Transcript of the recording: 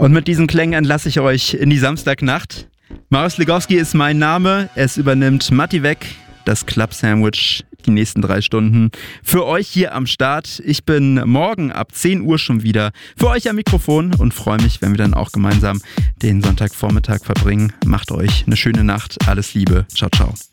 Und mit diesen Klängen entlasse ich euch in die Samstagnacht. Marius Legowski ist mein Name. Es übernimmt Matti Weg, das Club Sandwich, die nächsten 3 Stunden für euch hier am Start. Ich bin morgen ab 10 Uhr schon wieder für euch am Mikrofon und freue mich, wenn wir dann auch gemeinsam den Sonntagvormittag verbringen. Macht euch eine schöne Nacht. Alles Liebe. Ciao, ciao.